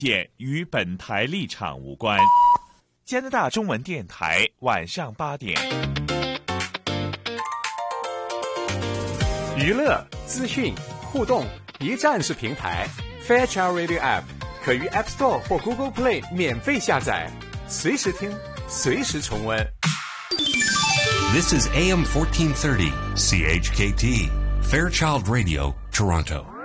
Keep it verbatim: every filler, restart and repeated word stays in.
见与本台立场无关。加拿大中文电台晚上八点， 娱乐、资讯、互动，一站式平台。Fairchild Radio App 可于 App Store 或 Google Play 免费下载，随时听，随时重温。 This is A M fourteen thirty, C H K T, Fairchild Radio, Toronto.